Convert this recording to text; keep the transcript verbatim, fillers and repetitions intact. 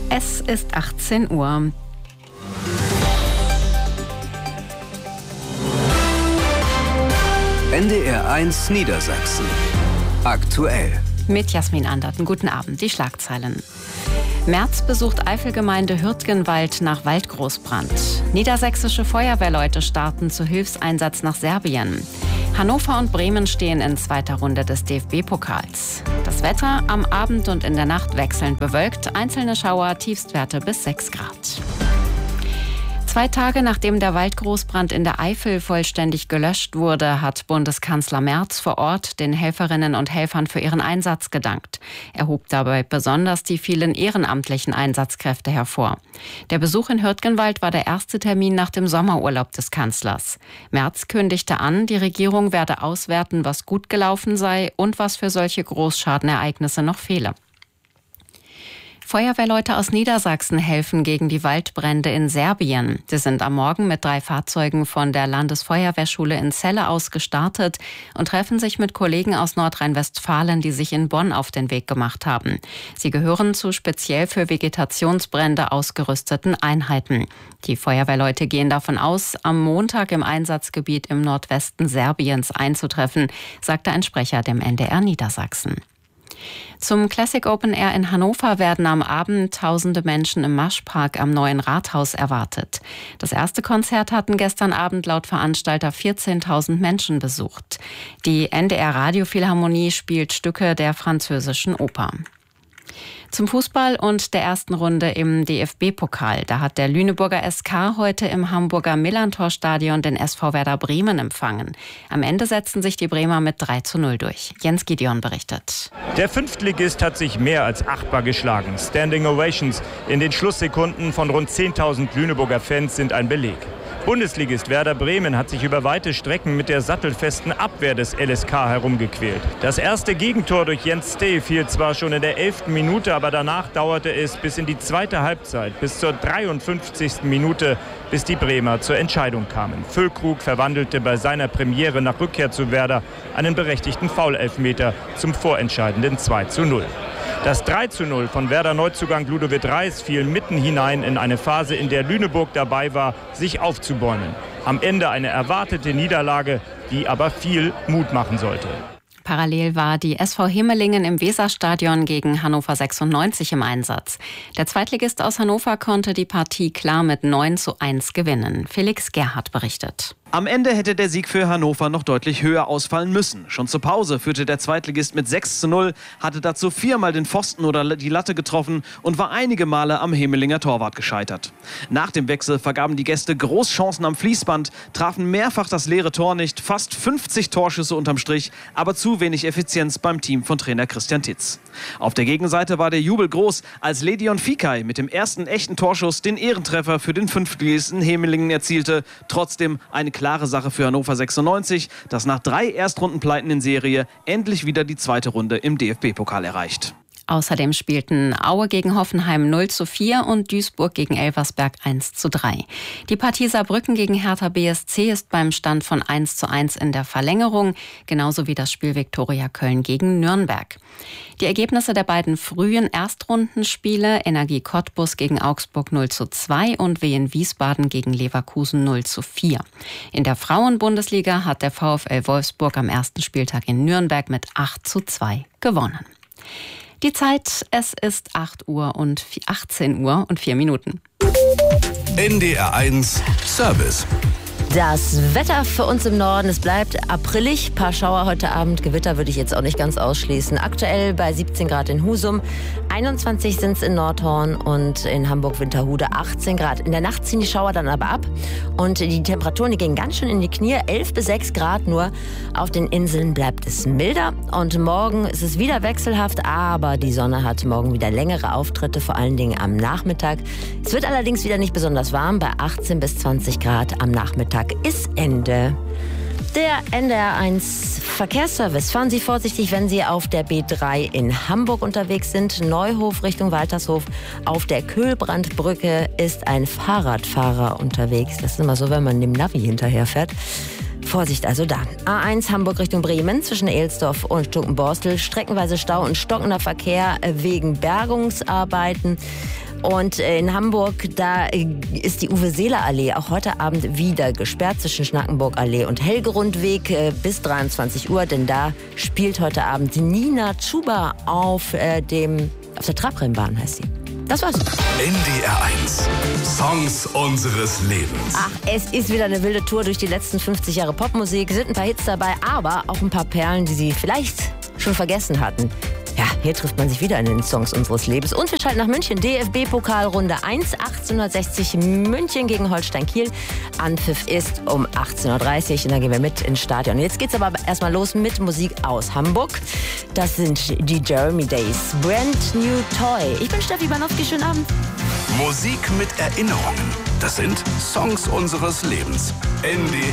Es ist achtzehn Uhr. N D R eins Niedersachsen. Aktuell. Mit Jasmin Anderten. Guten Abend. Die Schlagzeilen. Merz besucht Eifelgemeinde Hürtgenwald nach Waldgroßbrand. Niedersächsische Feuerwehrleute starten zu Hilfseinsatz nach Serbien. Hannover und Bremen stehen in zweiter Runde des D F B-Pokals. Das Wetter am Abend und in der Nacht wechselnd bewölkt. Einzelne Schauer, Tiefstwerte bis sechs Grad. Zwei Tage nachdem der Waldgroßbrand in der Eifel vollständig gelöscht wurde, hat Bundeskanzler Merz vor Ort den Helferinnen und Helfern für ihren Einsatz gedankt. Er hob dabei besonders die vielen ehrenamtlichen Einsatzkräfte hervor. Der Besuch in Hürtgenwald war der erste Termin nach dem Sommerurlaub des Kanzlers. Merz kündigte an, die Regierung werde auswerten, was gut gelaufen sei und was für solche Großschadenereignisse noch fehle. Feuerwehrleute aus Niedersachsen helfen gegen die Waldbrände in Serbien. Sie sind am Morgen mit drei Fahrzeugen von der Landesfeuerwehrschule in Celle aus gestartet und treffen sich mit Kollegen aus Nordrhein-Westfalen, die sich in Bonn auf den Weg gemacht haben. Sie gehören zu speziell für Vegetationsbrände ausgerüsteten Einheiten. Die Feuerwehrleute gehen davon aus, am Montag im Einsatzgebiet im Nordwesten Serbiens einzutreffen, sagte ein Sprecher dem N D R Niedersachsen. Zum Classic Open Air in Hannover werden am Abend tausende Menschen im Maschpark am Neuen Rathaus erwartet. Das erste Konzert hatten gestern Abend laut Veranstalter vierzehntausend Menschen besucht. Die N D R Radiophilharmonie spielt Stücke der französischen Oper. Zum Fußball und der ersten Runde im D F B-Pokal. Da hat der Lüneburger S K heute im Hamburger Millerntor-Stadion den S V Werder Bremen empfangen. Am Ende setzten sich die Bremer mit drei zu null durch. Jens Gideon berichtet. Der Fünftligist hat sich mehr als achtbar geschlagen. Standing Ovations in den Schlusssekunden von rund zehntausend Lüneburger Fans sind ein Beleg. Bundesligist Werder Bremen hat sich über weite Strecken mit der sattelfesten Abwehr des L S K herumgequält. Das erste Gegentor durch Jens Steh fiel zwar schon in der elften Minute, aber danach dauerte es bis in die zweite Halbzeit, bis zur dreiundfünfzigsten Minute, bis die Bremer zur Entscheidung kamen. Füllkrug verwandelte bei seiner Premiere nach Rückkehr zu Werder einen berechtigten Foul-Elfmeter zum vorentscheidenden zwei zu null. Das drei zu null von Werder-Neuzugang Ludovic Reis fiel mitten hinein in eine Phase, in der Lüneburg dabei war, sich aufzubäumen. Am Ende eine erwartete Niederlage, die aber viel Mut machen sollte. Parallel war die S V Himmelingen im Weserstadion gegen Hannover sechsundneunzig im Einsatz. Der Zweitligist aus Hannover konnte die Partie klar mit neun zu eins gewinnen. Felix Gerhardt berichtet. Am Ende hätte der Sieg für Hannover noch deutlich höher ausfallen müssen. Schon zur Pause führte der Zweitligist mit sechs zu null, hatte dazu viermal den Pfosten oder die Latte getroffen und war einige Male am Hemelinger Torwart gescheitert. Nach dem Wechsel vergaben die Gäste Großchancen am Fließband, trafen mehrfach das leere Tor nicht, fast fünfzig Torschüsse unterm Strich, aber zu wenig Effizienz beim Team von Trainer Christian Titz. Auf der Gegenseite war der Jubel groß, als Ledion Fikay mit dem ersten echten Torschuss den Ehrentreffer für den Fünftligisten Hemelingen erzielte. Trotzdem eine klare Sache für Hannover sechsundneunzig, das nach drei Erstrundenpleiten in Serie endlich wieder die zweite Runde im D F B-Pokal erreicht. Außerdem spielten Aue gegen Hoffenheim null zu vier und Duisburg gegen Elversberg eins zu drei. Die Partie Saarbrücken gegen Hertha B S C ist beim Stand von eins zu eins in der Verlängerung, genauso wie das Spiel Viktoria Köln gegen Nürnberg. Die Ergebnisse der beiden frühen Erstrundenspiele, Energie Cottbus gegen Augsburg null zu zwei und Wien Wiesbaden gegen Leverkusen null zu vier. In der Frauenbundesliga hat der VfL Wolfsburg am ersten Spieltag in Nürnberg mit acht zu zwei gewonnen. Die Zeit, es ist acht Uhr und achtzehn Uhr und vier Minuten. N D R eins Service. Das Wetter für uns im Norden, es bleibt aprilig. Ein paar Schauer heute Abend, Gewitter würde ich jetzt auch nicht ganz ausschließen. Aktuell bei siebzehn Grad in Husum, einundzwanzig sind es in Nordhorn und in Hamburg-Winterhude achtzehn Grad. In der Nacht ziehen die Schauer dann aber ab und die Temperaturen, die gehen ganz schön in die Knie. elf bis sechs Grad nur. Auf den Inseln bleibt es milder und morgen ist es wieder wechselhaft, aber die Sonne hat morgen wieder längere Auftritte, vor allen Dingen am Nachmittag. Es wird allerdings wieder nicht besonders warm, bei achtzehn bis zwanzig Grad am Nachmittag ist Ende. Der N D R eins Verkehrsservice. Fahren Sie vorsichtig, wenn Sie auf der B drei in Hamburg unterwegs sind. Neuhof Richtung Waltershof. Auf der Köhlbrandbrücke ist ein Fahrradfahrer unterwegs. Das ist immer so, wenn man dem Navi hinterherfährt. Vorsicht also da. A eins Hamburg Richtung Bremen zwischen Ehlsdorf und Stuckenborstel. Streckenweise Stau und stockender Verkehr wegen Bergungsarbeiten. Und in Hamburg, da ist die Uwe-Seeler-Allee auch heute Abend wieder gesperrt zwischen Schnackenburg-Allee und Helgerundweg bis dreiundzwanzig Uhr, denn da spielt heute Abend Nina Chuba auf äh, dem, auf der Trabrennbahn, heißt sie. Das war's. N D R eins. Songs unseres Lebens. Ach, es ist wieder eine wilde Tour durch die letzten fünfzig Jahre Popmusik. Es sind ein paar Hits dabei, aber auch ein paar Perlen, die Sie vielleicht schon vergessen hatten. Ja, hier trifft man sich wieder in den Songs unseres Lebens. Und wir schalten nach München. D F B-Pokal Runde eins, achtzehnhundertsechzig München gegen Holstein Kiel. Anpfiff ist um achtzehn Uhr dreißig und dann gehen wir mit ins Stadion. Jetzt geht's aber erstmal los mit Musik aus Hamburg. Das sind die Jeremy Days. Brand New Toy. Ich bin Steffi Banowski. Schönen Abend. Musik mit Erinnerungen. Das sind Songs unseres Lebens. N D